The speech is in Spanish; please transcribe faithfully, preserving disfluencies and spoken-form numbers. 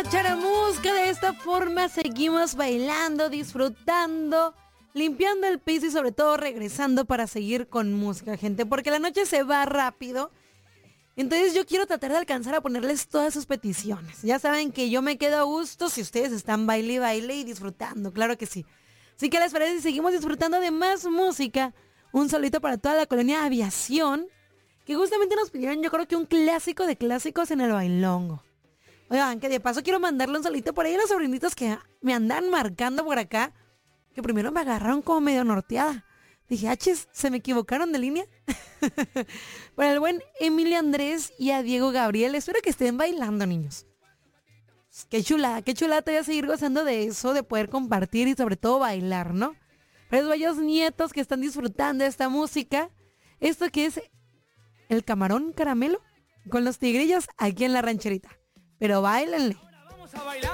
la charamusca. De esta forma seguimos bailando, disfrutando, limpiando el piso y sobre todo regresando para seguir con música, gente, porque la noche se va rápido. Entonces yo quiero tratar de alcanzar a ponerles todas sus peticiones. Ya saben que yo me quedo a gusto si ustedes están baile y baile y disfrutando, claro que sí. Así que les parece si seguimos disfrutando de más música. Un solito para toda la colonia Aviación, que justamente nos pidieron, yo creo que un clásico de clásicos en el bailongo. Oigan, que de paso quiero mandarle un solito por ahí a los sobrinitos que me andan marcando por acá, que primero me agarraron como medio norteada. Dije, achis, ¿se me equivocaron de línea? Para el buen Emilio Andrés y a Diego Gabriel, espero que estén bailando, niños. Qué chulada, qué chulada te voy a seguir gozando de eso, de poder compartir y sobre todo bailar, ¿no? Para los bellos nietos que están disfrutando de esta música, esto que es el camarón caramelo con los tigrillos aquí en la rancherita. Pero báilenle.